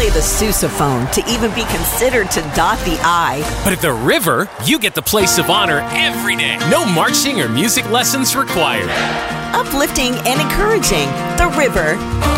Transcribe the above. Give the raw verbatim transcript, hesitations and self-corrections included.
play the sousaphone to even be considered to dot the I. But at the River, you get the place of honor every day. No marching or music lessons required. Uplifting and encouraging. The River.